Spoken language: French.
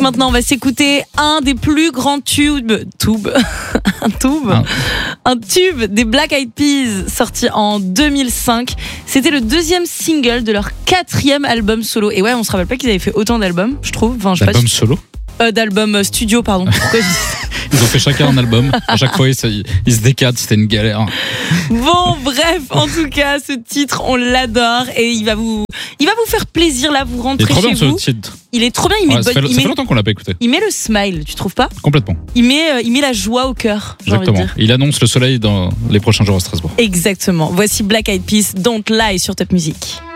maintenant, on va s'écouter un des plus grands tubes un tube des Black Eyed Peas sorti en 2005. C'était le deuxième single de leur 4e album solo. Et ouais, on se rappelle pas qu'ils avaient fait autant d'albums, je trouve. Enfin, je sais D'albums pas, solo d'albums studio, pardon. Pourquoi Ils ont fait chacun un album. À chaque fois, ils se décadent. C'était une galère. Bon, bref, en tout cas, ce titre, on l'adore et il va vous faire plaisir là, vous Il est rentrez trop chez bien vous. ce titre. Il est trop bien, Ça fait longtemps qu'on l'a pas écouté. il met le smile, tu trouves pas ? Complètement. Il met la joie au cœur, j'ai envie de Exactement. dire. Il annonce le soleil dans les prochains jours à Strasbourg. Exactement. Voici Black Eyed Peas, Don't Lie sur Top Music.